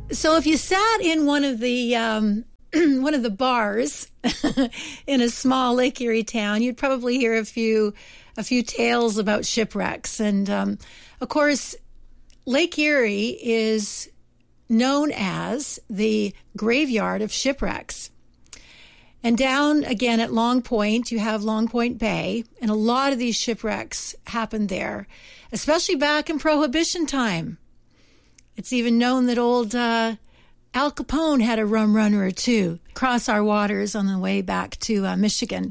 So if you sat in one of the one of the bars in a small Lake Erie town, you'd probably hear a few tales about shipwrecks. And of course, Lake Erie is known as the graveyard of shipwrecks. And down again at Long Point, you have Long Point Bay, and a lot of these shipwrecks happened there, especially back in Prohibition time. It's even known that old Al Capone had a rum runner or two cross our waters on the way back to Michigan.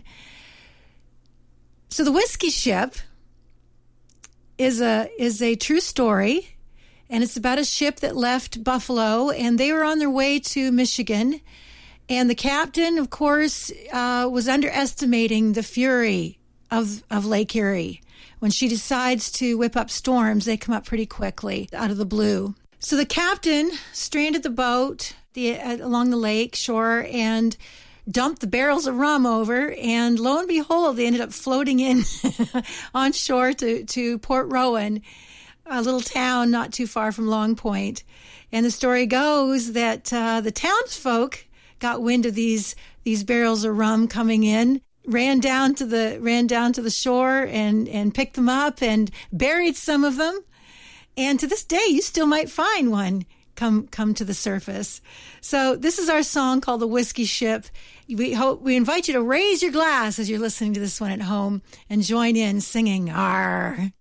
So the Whiskey Ship is a true story, and it's about a ship that left Buffalo, and they were on their way to Michigan. And the captain, of course, was underestimating the fury of Lake Erie. When she decides to whip up storms, they come up pretty quickly out of the blue. So the captain stranded the boat along the lake shore and dumped the barrels of rum over, and lo and behold, they ended up floating in on shore to Port Rowan, a little town not too far from Long Point. And the story goes that the townsfolk got wind of these barrels of rum coming in, ran down to the shore and picked them up and buried some of them. And to this day, you still might find one come to the surface. So this is our song called The Whiskey Ship. We invite you to raise your glass as you're listening to this one at home and join in singing "Arr."